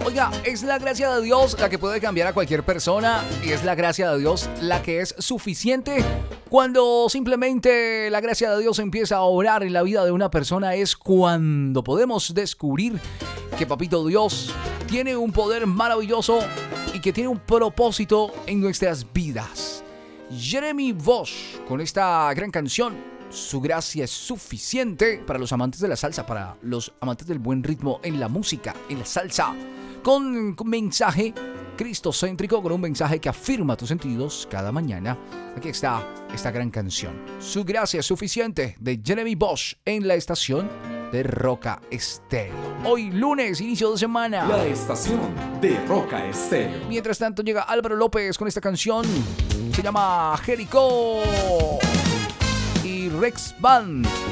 Oiga, es la gracia de Dios la que puede cambiar a cualquier persona y es la gracia de Dios la que es suficiente. Cuando simplemente la gracia de Dios empieza a obrar en la vida de una persona es cuando podemos descubrir que Papito Dios tiene un poder maravilloso y que tiene un propósito en nuestras vidas. Jeremy Bosch con esta gran canción, Su gracia es suficiente, para los amantes de la salsa, para los amantes del buen ritmo en la música, en la salsa, con un mensaje cristocéntrico, con un mensaje que afirma tus sentidos cada mañana. Aquí está esta gran canción, Su gracia es suficiente, de Jeremy Bosch, en la estación de Roca Estéreo. Hoy lunes, inicio de semana. La estación de Roca Estéreo. Mientras tanto llega Álvaro López con esta canción, se llama Jericó. Y Rex Band